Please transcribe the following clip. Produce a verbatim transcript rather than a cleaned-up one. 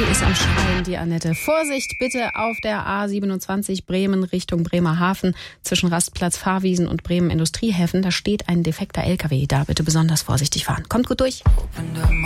ist am Schreien, die Annette. Vorsicht bitte auf der A siebenundzwanzig Bremen Richtung Bremerhaven zwischen Rastplatz Fahrwiesen und Bremen Industriehäfen. Da steht ein defekter L K W. Da bitte besonders vorsichtig fahren. Kommt gut durch.